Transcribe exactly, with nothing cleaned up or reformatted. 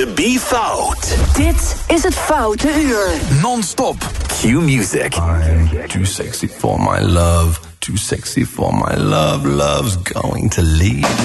to be fout. Dit is het Foute Uur. Non-stop. Q Music. I'm too sexy for my love. Too sexy for my love. Love's going to leave.